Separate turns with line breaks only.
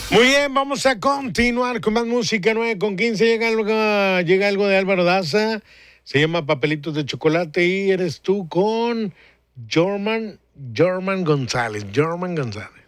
Muy bien, vamos a continuar con más música. 9:15 llega algo de Álvaro Daza. Se llama Papelitos de Chocolate y eres tú con Jorman González.